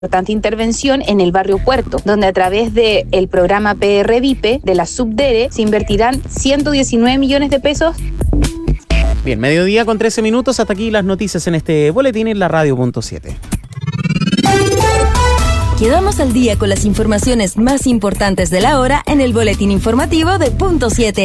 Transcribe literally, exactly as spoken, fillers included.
importante intervención en el barrio Puerto, donde a través del programa P R Vipe de la Subdere se invertirán ciento diecinueve millones de pesos. Bien, mediodía con trece minutos, hasta aquí las noticias en este boletín en la radio punto siete. Quedamos al día con las informaciones más importantes de la hora en el boletín informativo de punto siete.